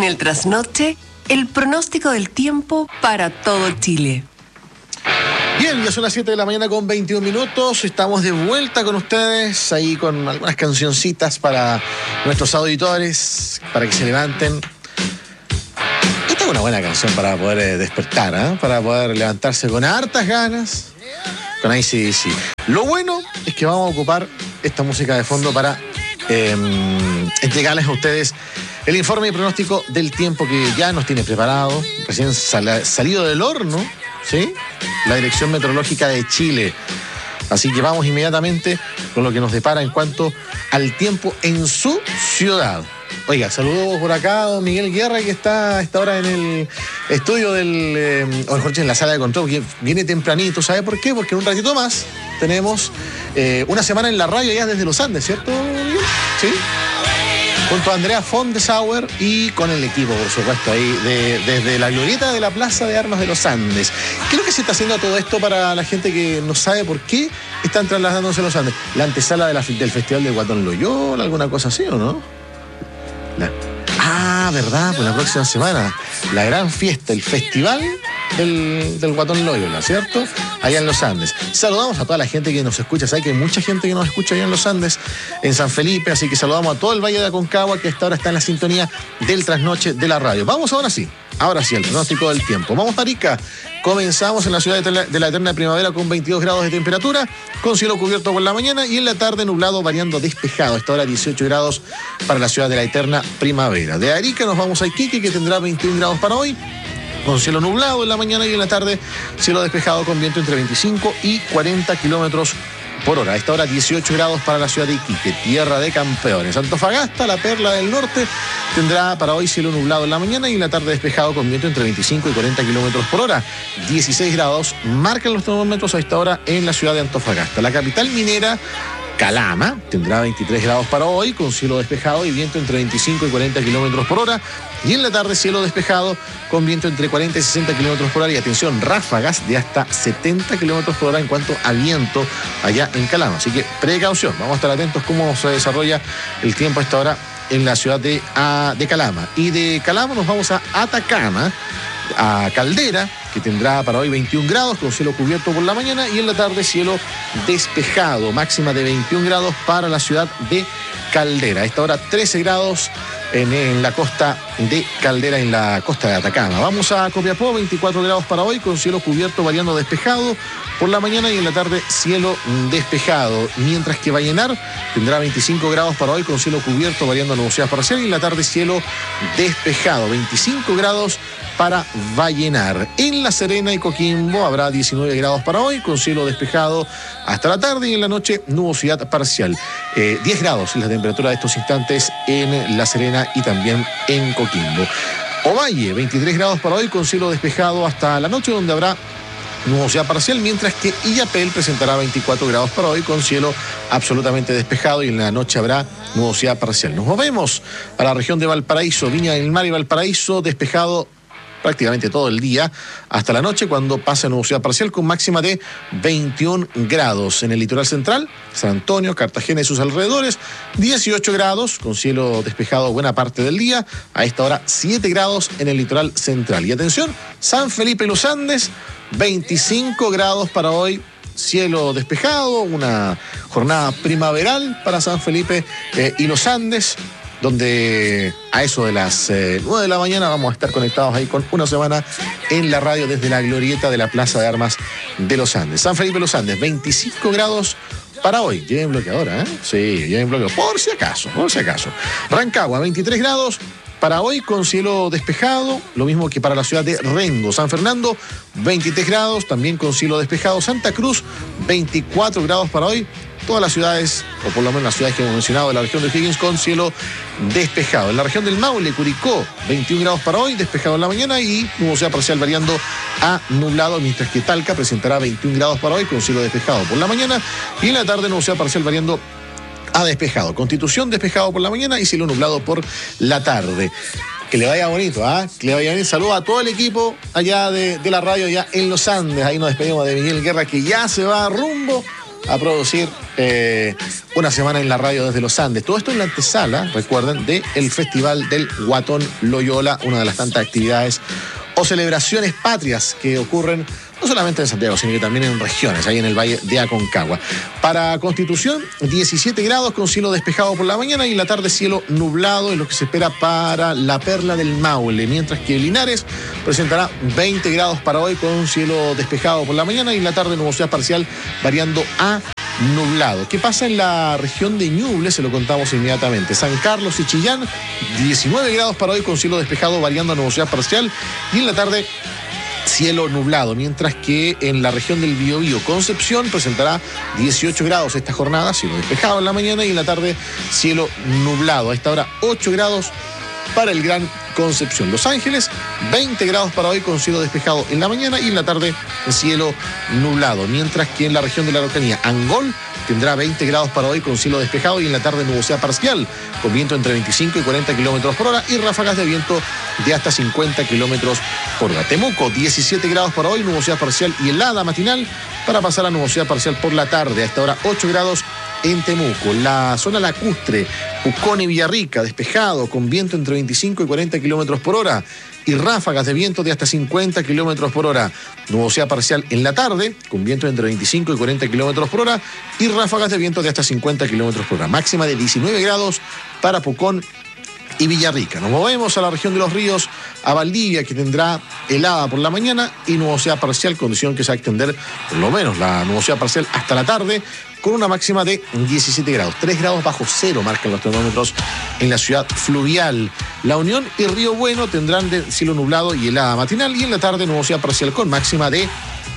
el trasnoche, el pronóstico del tiempo para todo Chile. Bien, ya son las 7 de la mañana con 21 minutos. Estamos de vuelta con ustedes, ahí con algunas cancioncitas para nuestros auditores, para que se levanten. Esta es una buena canción para poder despertar, ¿eh? Para poder levantarse con hartas ganas, con AC/DC. Lo bueno es que vamos a ocupar esta música de fondo para entregarles a ustedes el informe y pronóstico del tiempo que ya nos tiene preparado, recién salido del horno, ¿sí? La Dirección Meteorológica de Chile. Así que vamos inmediatamente con lo que nos depara en cuanto al tiempo en su ciudad. Oiga, saludos por acá a don Miguel Guerra, que está a esta hora en el estudio del, o mejor dicho, en la sala de control, que viene tempranito. ¿Sabe por qué? Porque en un ratito más tenemos una semana en la radio ya desde los Andes, ¿cierto, Miguel? Sí. Junto a Andrea Fondesauer y con el equipo, por supuesto, ahí desde la glorieta de la Plaza de Armas de los Andes. ¿Qué es lo que se está haciendo todo esto para la gente que no sabe por qué están trasladándose a los Andes? ¿La antesala del Festival del Guatón Loyola, alguna cosa así o no? ¿Verdad? Pues la próxima semana, la gran fiesta, el festival del Guatón Loyola, ¿cierto? Allá en los Andes. Saludamos a toda la gente que nos escucha. Sabe que hay mucha gente que nos escucha allá en los Andes, en San Felipe, así que saludamos a todo el Valle de Aconcagua, que hasta ahora está en la sintonía del trasnoche de la radio. Vamos ahora sí, el pronóstico del tiempo. Vamos a Arica. Comenzamos en la ciudad de la eterna primavera con 22 grados de temperatura, con cielo cubierto por la mañana y en la tarde nublado variando despejado. A esta hora 18 grados para la ciudad de la eterna primavera. De Arica nos vamos a Iquique, que tendrá 21 grados para hoy, con cielo nublado en la mañana y en la tarde cielo despejado con viento entre 25 y 40 kilómetros por hora. A esta hora 18 grados para la ciudad de Iquique, tierra de campeones. Antofagasta, la perla del norte, tendrá para hoy cielo nublado en la mañana y en la tarde despejado con viento entre 25 y 40 kilómetros por hora. 16 grados marcan los termómetros a esta hora en la ciudad de Antofagasta. La capital minera, Calama, tendrá 23 grados para hoy, con cielo despejado y viento entre 25 y 40 kilómetros por hora. Y en la tarde cielo despejado con viento entre 40 y 60 kilómetros por hora. Y atención, ráfagas de hasta 70 kilómetros por hora en cuanto a viento allá en Calama. Así que precaución, vamos a estar atentos cómo se desarrolla el tiempo a esta hora en la ciudad de Calama. Y de Calama nos vamos a Atacama, a Caldera, que tendrá para hoy 21 grados con cielo cubierto por la mañana y en la tarde cielo despejado, máxima de 21 grados para la ciudad de Caldera. A esta hora 13 grados en la costa de Caldera, en la costa de Atacama. Vamos a Copiapó, 24 grados para hoy con cielo cubierto variando despejado por la mañana y en la tarde cielo despejado. Mientras que Vallenar tendrá 25 grados para hoy con cielo cubierto variando nubosidad parcial y en la tarde cielo despejado. 25 grados para Vallenar. En La Serena y Coquimbo habrá 19 grados para hoy con cielo despejado hasta la tarde y en la noche nubosidad parcial. 10 grados es la temperatura de estos instantes en La Serena y también en Coquimbo. Ovalle, 23 grados para hoy con cielo despejado hasta la noche, donde habrá nubosidad parcial, mientras que Illapel presentará 24 grados para hoy con cielo absolutamente despejado y en la noche habrá nubosidad parcial. Nos movemos a la región de Valparaíso, Viña del Mar y Valparaíso, despejado prácticamente todo el día hasta la noche, cuando pasa nubosidad parcial con máxima de 21 grados. En el litoral central, San Antonio, Cartagena y sus alrededores, 18 grados con cielo despejado buena parte del día. A esta hora 7 grados en el litoral central. Y atención, San Felipe y los Andes, 25 grados para hoy, cielo despejado, una jornada primaveral para San Felipe y los Andes, donde a eso de las 9 de la mañana vamos a estar conectados ahí con una semana en la radio desde la glorieta de la Plaza de Armas de los Andes. San Felipe de los Andes, 25 grados para hoy. Lleven bloqueadora, ¿eh? Sí, lleven bloqueadora, por si acaso. Rancagua, 23 grados para hoy con cielo despejado, lo mismo que para la ciudad de Rengo. San Fernando, 23 grados, también con cielo despejado. Santa Cruz, 24 grados para hoy. Todas las ciudades, o por lo menos las ciudades que hemos mencionado de la región de Higgins, con cielo despejado. En la región del Maule, Curicó, 21 grados para hoy, despejado en la mañana y nubosidad parcial variando a nublado, mientras que Talca presentará 21 grados para hoy con cielo despejado por la mañana y en la tarde nubosidad parcial variando a despejado. Constitución despejado por la mañana y cielo nublado por la tarde. Que le vaya bonito, ¿ah? Que le vaya bien. Saludos a todo el equipo allá de la radio, allá en los Andes. Ahí nos despedimos de Miguel Guerra, que ya se va rumbo a producir una semana en la radio desde los Andes. Todo esto en la antesala, recuerden, del Festival del Guatón Loyola, una de las tantas actividades o celebraciones patrias que ocurren no solamente en Santiago, sino que también en regiones, ahí en el Valle de Aconcagua. Para Constitución, 17 grados con cielo despejado por la mañana y en la tarde cielo nublado, es lo que se espera para la Perla del Maule, mientras que Linares presentará 20 grados para hoy con cielo despejado por la mañana y en la tarde nubosidad parcial variando a nublado. ¿Qué pasa en la región de Ñuble? Se lo contamos inmediatamente. San Carlos y Chillán, 19 grados para hoy con cielo despejado variando a nubosidad parcial y en la tarde cielo nublado, mientras que en la región del Biobío, Concepción presentará 18 grados esta jornada, cielo despejado en la mañana y en la tarde cielo nublado. A esta hora 8 grados para el Gran Concepción. Los Ángeles, 20 grados para hoy con cielo despejado en la mañana y en la tarde cielo nublado, mientras que en la región de la Araucanía, Angol tendrá 20 grados para hoy con cielo despejado y en la tarde nubosidad parcial, con viento entre 25 y 40 kilómetros por hora y ráfagas de viento de hasta 50 kilómetros por hora. Temuco, 17 grados para hoy, nubosidad parcial y helada matinal para pasar a nubosidad parcial por la tarde. A esta hora 8 grados en Temuco. La zona lacustre, Pucón y Villarrica, despejado, con viento entre 25 y 40 kilómetros por hora y ráfagas de viento de hasta 50 kilómetros por hora. Nubosidad parcial en la tarde, con viento entre 25 y 40 kilómetros por hora y ráfagas de viento de hasta 50 kilómetros por hora. Máxima de 19 grados para Pucón y Villarrica. Nos movemos a la región de los ríos, a Valdivia, que tendrá helada por la mañana y nubosidad parcial, condición que se va a extender por lo menos la nubosidad parcial hasta la tarde, con una máxima de 17 grados. 3 grados bajo cero marcan los termómetros en la ciudad fluvial. La Unión y Río Bueno tendrán de cielo nublado y helada matinal y en la tarde nubosidad parcial con máxima de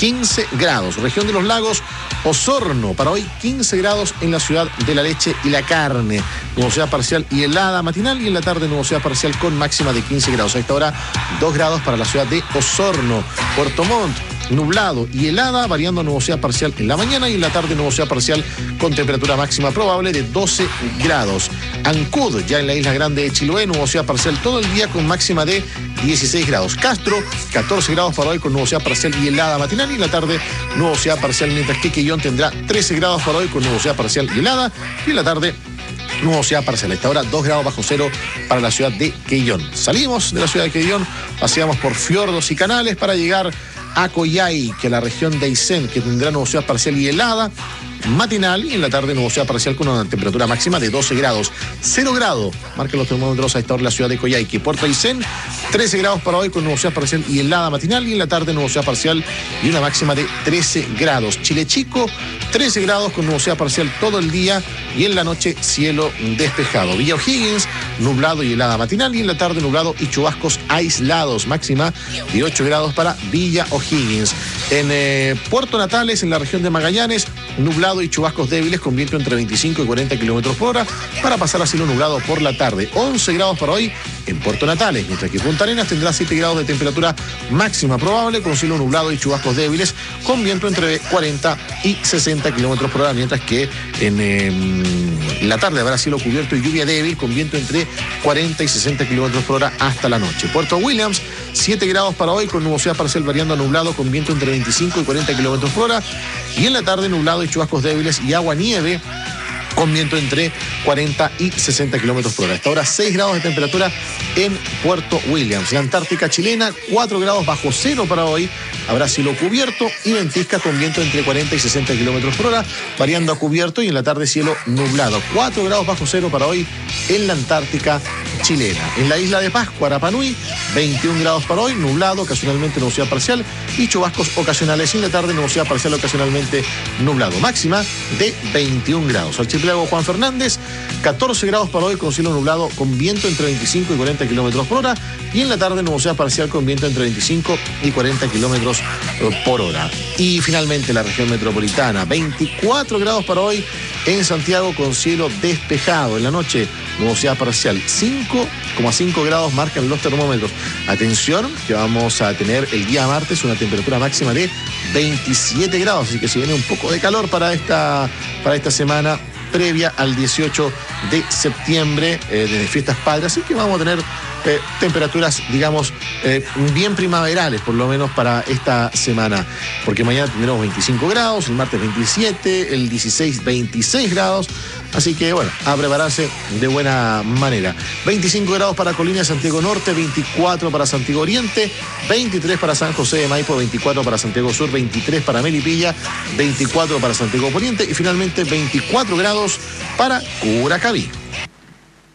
15 grados. Región de los Lagos, Osorno, para hoy 15 grados en la ciudad de la leche y la carne. Nubosidad parcial y helada matinal y en la tarde nubosidad parcial con máxima de 15 grados. A esta hora 2 grados para la ciudad de Osorno. Puerto Montt, nublado y helada, variando nubosidad parcial en la mañana y en la tarde nubosidad parcial con temperatura máxima probable de 12 grados. Ancud, ya en la isla grande de Chiloé, nubosidad parcial todo el día con máxima de 16 grados. Castro, 14 grados para hoy con nubosidad parcial y helada matinal y en la tarde nubosidad parcial, mientras que Quellón tendrá 13 grados para hoy con nubosidad parcial y helada y en la tarde nubosidad parcial. A esta hora 2 grados bajo cero para la ciudad de Quellón. Salimos de la ciudad de Quellón, paseamos por fiordos y canales para llegar a Coyhai, que es la región de Aysén, que tendrá nubosidad parcial y helada matinal y en la tarde nubosidad parcial con una temperatura máxima de 12 grados. 0 grados marcan los termómetros a esta hora en la ciudad de Coyhai, que Puerto Aysén, 13 grados para hoy con nubosidad parcial y helada matinal y en la tarde nubosidad parcial y una máxima de 13 grados. Chile Chico, 13 grados con nubosidad parcial todo el día y en la noche cielo despejado. Villa O'Higgins, nublado y helada matinal y en la tarde nublado y chubascos aislados, máxima de 8 grados para Villa O'Higgins. En Puerto Natales, en la región de Magallanes, nublado y chubascos débiles con viento entre 25 y 40 kilómetros por hora para pasar a cielo nublado por la tarde. 11 grados para hoy en Puerto Natales, mientras que Punta Arenas tendrá 7 grados de temperatura máxima probable con cielo nublado y chubascos débiles con viento entre 40 y 60 kilómetros por hora, mientras que en la tarde habrá cielo cubierto y lluvia débil con viento entre 40 y 60 kilómetros por hora hasta la noche. Puerto Williams, 7 grados para hoy con nubosidad parcial variando a nublado con viento entre 25 y 40 kilómetros por hora y en la tarde nublado y chubascos débiles y agua nieve con viento entre 40 y 60 kilómetros por hora. Hasta ahora 6 grados de temperatura en Puerto Williams. La Antártica chilena, 4 grados bajo cero para hoy. Habrá cielo cubierto y ventiscas con viento entre 40 y 60 kilómetros por hora, variando a cubierto y en la tarde cielo nublado. 4 grados bajo cero para hoy en la Antártica chilena. En la isla de Pascua, Rapa Nui, 21 grados para hoy, nublado, ocasionalmente nubosidad parcial y chubascos ocasionales. Y en la tarde nubosidad parcial, ocasionalmente nublado. Máxima de 21 grados. Archipiélago Juan Fernández, 14 grados para hoy con cielo nublado con viento entre 25 y 40 kilómetros por hora y en la tarde nubosidad parcial con viento entre 25 y 40 kilómetros por hora. Y finalmente la región metropolitana, 24 grados para hoy en Santiago con cielo despejado. En la noche nubosidad parcial, 5,5 grados marcan los termómetros. Atención que vamos a tener el día martes una temperatura máxima de 27 grados, así que se viene un poco de calor para esta semana previa al 18 de septiembre, de Fiestas Patrias, así que vamos a tener temperaturas, digamos, bien primaverales, por lo menos para esta semana, porque mañana tendremos 25 grados, el martes 27, el 16, 26 grados, así que bueno, a prepararse de buena manera. 25 grados para Colina de Santiago Norte, 24 para Santiago Oriente, 23 para San José de Maipo, 24 para Santiago Sur, 23 para Melipilla, 24 para Santiago Poniente y finalmente 24 grados para Curacaví.